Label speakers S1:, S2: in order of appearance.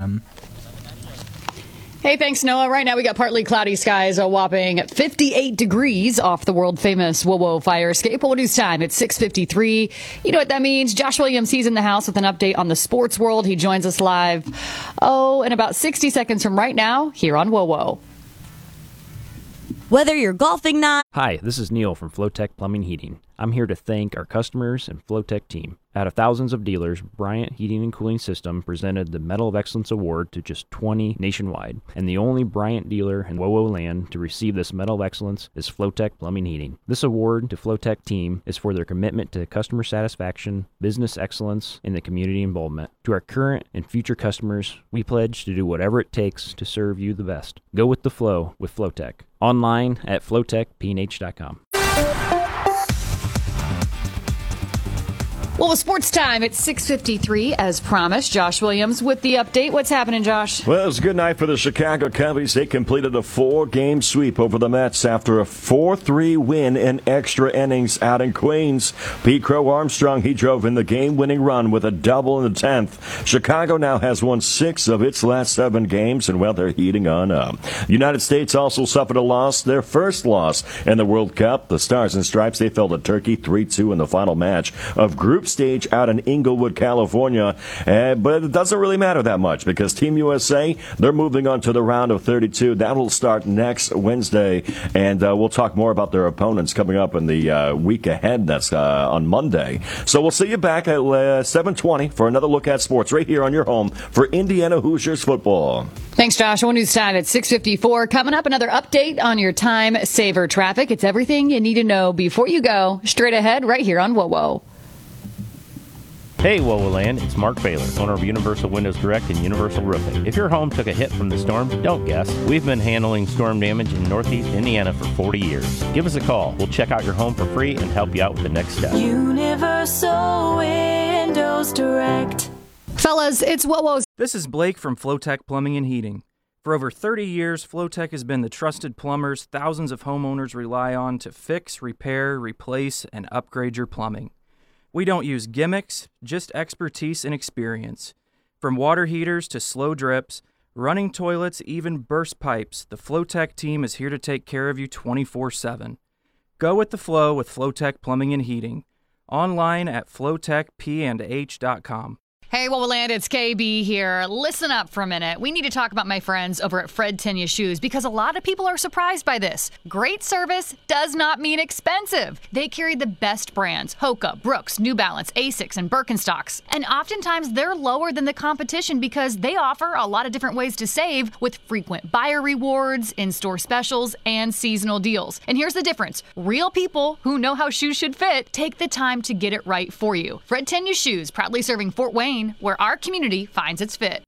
S1: a.m.
S2: Hey, thanks, Noah. Right now we got partly cloudy skies, a whopping 58 degrees off the world-famous WoWo fire escape. Well, news time. It's 6:53. You know what that means. Josh Williams, he's in the house with an update on the sports world. He joins us live, in about 60 seconds from right now here on WoWo.
S3: Whether you're golfing now.
S4: Hi, this is Neil from Flowtech Plumbing Heating. I'm here to thank our customers and Flowtech team. Out of thousands of dealers, Bryant Heating and Cooling System presented the Medal of Excellence Award to just 20 nationwide. And the only Bryant dealer in WoWo land to receive this Medal of Excellence is Flowtech Plumbing Heating. This award to Flowtech team is for their commitment to customer satisfaction, business excellence, and the community involvement. To our current and future customers, we pledge to do whatever it takes to serve you the best. Go with the flow with Flowtech. Online at flowtechpnh.com.
S2: Well, with sports time, it's 6:53 as promised. Josh Williams with the update. What's happening, Josh?
S5: Well, it was a good night for the Chicago Cubbies. They completed a 4-game sweep over the Mets after a 4-3 win in extra innings out in Queens. Pete Crow Armstrong, he drove in the game-winning run with a double in the 10th. Chicago now has won 6 of its last 7 games, and, well, they're heating on up. The United States also suffered a loss, their first loss in the World Cup. The Stars and Stripes, they fell to Turkey 3-2 in the final match of Group stage out in Inglewood, California. But it doesn't really matter that much because Team USA, they're moving on to the round of 32. That will start next Wednesday, and we'll talk more about their opponents coming up in the week ahead. That's on Monday. So we'll see you back at 7:20 for another look at sports right here on your home for Indiana Hoosiers football.
S2: Thanks, Josh. One news time at 6:54. Coming up, another update on your time saver traffic. It's everything you need to know before you go. Straight ahead right here on WoWo.
S6: Hey, WoWo Land, it's Mark Baylor, owner of Universal Windows Direct and Universal Roofing. If your home took a hit from the storm, don't guess. We've been handling storm damage in Northeast Indiana for 40 years. Give us a call. We'll check out your home for free and help you out with the next step.
S3: Universal Windows Direct.
S2: Fellas, it's WoWo's.
S1: This is Blake from Flowtech Plumbing and Heating. For over 30 years, Flowtech has been the trusted plumbers thousands of homeowners rely on to fix, repair, replace, and upgrade your plumbing. We don't use gimmicks, just expertise and experience. From water heaters to slow drips, running toilets, even burst pipes, the Flowtech team is here to take care of you 24/7. Go with the flow with Flowtech Plumbing and Heating. Online at flowtechpnh.com.
S2: Hey, WoWoland, it's KB here. Listen up for a minute. We need to talk about my friends over at Fred Tenya Shoes because a lot of people are surprised by this. Great service does not mean expensive. They carry the best brands, Hoka, Brooks, New Balance, Asics, and Birkenstocks. And oftentimes they're lower than the competition because they offer a lot of different ways to save with frequent buyer rewards, in-store specials, and seasonal deals. And here's the difference. Real people who know how shoes should fit take the time to get it right for you. Fred Tenya Shoes, proudly serving Fort Wayne, where our community finds its fit.